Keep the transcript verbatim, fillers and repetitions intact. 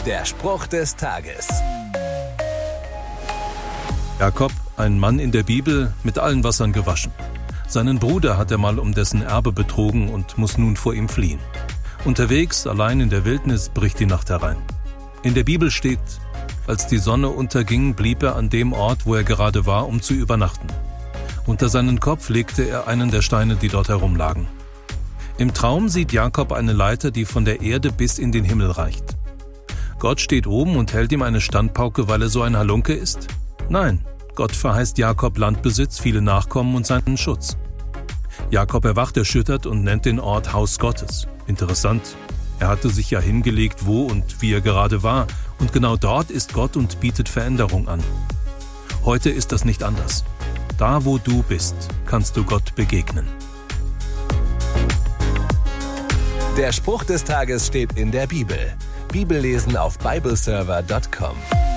Der Spruch des Tages. Jakob, ein Mann in der Bibel, mit allen Wassern gewaschen. Seinen Bruder hat er mal um dessen Erbe betrogen und muss nun vor ihm fliehen. Unterwegs, allein in der Wildnis, bricht die Nacht herein. In der Bibel steht, als die Sonne unterging, blieb er an dem Ort, wo er gerade war, um zu übernachten. Unter seinen Kopf legte er einen der Steine, die dort herumlagen. Im Traum sieht Jakob eine Leiter, die von der Erde bis in den Himmel reicht. Gott steht oben und hält ihm eine Standpauke, weil er so ein Halunke ist? Nein, Gott verheißt Jakob Landbesitz, viele Nachkommen und seinen Schutz. Jakob erwacht erschüttert und nennt den Ort Haus Gottes. Interessant, er hatte sich ja hingelegt, wo und wie er gerade war, und genau dort ist Gott und bietet Veränderung an. Heute ist das nicht anders. Da, wo du bist, kannst du Gott begegnen. Der Spruch des Tages steht in der Bibel. Bibellesen auf bibleserver punkt com.